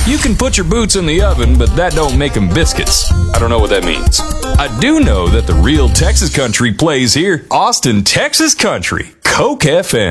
You can put your boots in the oven, but that don't make them biscuits. I don't know what that means. I do know that the real Texas country plays here. Austin, Texas country. Coke FM.